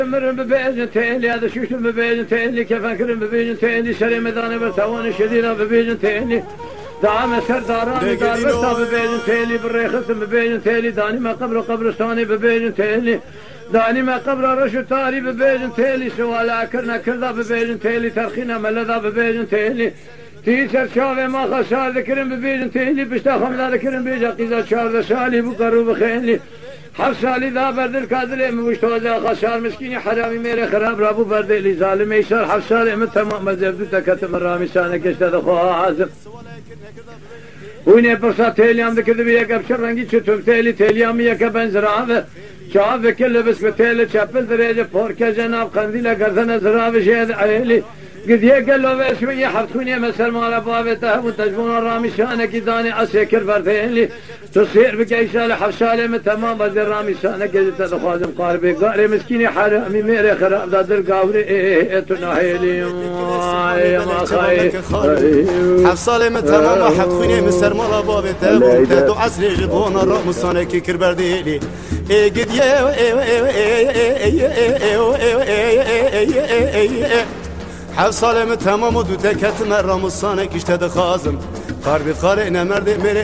مرم ببيجن تيلي هذا شوش ببيجن تيلي كيف أكرم ببيجن تيلي شري مداني برتوان شديدة ببيجن تيلي دعم سرداران دار بستا ببيجن تيلي بالريخت ببيجن تيلي داني ما قبرستاني ببيجن تيلي داني ما قبر رشو تاري ببيجن تيلي سوالا كرنا كردا ببيجن تيلي ترخينا ملذا ببيجن تيلي تيسر شافي ما خسار ذكرن ببيجن تيلي بشتا خمدا ذكرن بيجا قيزا شار شالي بقرو بخيلي حرسالي ذا برد الكادلي موشتوزا خسار مسكيني حرامي ميري خراب رابو برد اللي ظالم يسار حرسالي من تمام مزبدو تكتم الرامي سانك اشتاد خوها عازم ويني برسا تيليام ذكر بيك ابشر رنگي چطوب تيليام يكا بنزرابه شعب كل بس بتيلي چپل دريجه پوركا جناب قنديلا قردن زرابه شهد عيلي قد يقل له بشوية حرتوني مسلم على بابته وتجبون الرامي شانك داني عسكر بردينلي تصير بكيشالة حفشالة من تمام بدر رامي شانك قد تدخازم قاربي قاري مسكيني حرامي ميري خراب دادر قاوري تناهيلي يا ما خاي حفصالة من تمام حرتوني مسلم على بابته وتدو عسري جبون الرامي شانك كر بردينلي قد حفصالة من تمام ودو تكت مرة مصانك اشتد خازم قاربي خالي نمرد